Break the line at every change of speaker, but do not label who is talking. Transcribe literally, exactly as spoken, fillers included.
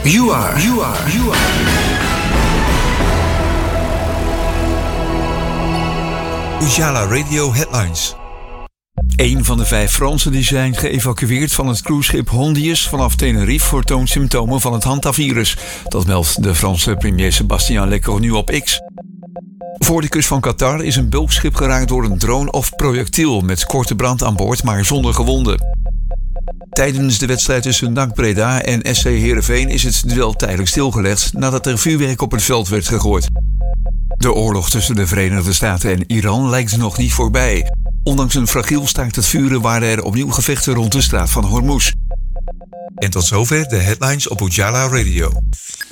You are, you are, you are. Ujala Radio Headlines. Een van de vijf Fransen die zijn geëvacueerd van het cruiseschip Hondius vanaf Tenerife vertoont symptomen van het hantavirus. Dat meldt de Franse premier Sébastien Lecornu op X. Voor de kust van Qatar is een bulkschip geraakt door een drone of projectiel met korte brand aan boord, maar zonder gewonden. Tijdens de wedstrijd tussen N A C Breda en S C Heerenveen is het duel tijdelijk stilgelegd nadat er vuurwerk op het veld werd gegooid. De oorlog tussen de Verenigde Staten en Iran lijkt nog niet voorbij. Ondanks een fragiel staakt het vuren waren er opnieuw gevechten rond de straat van Hormuz. En tot zover de headlines op Ujala Radio.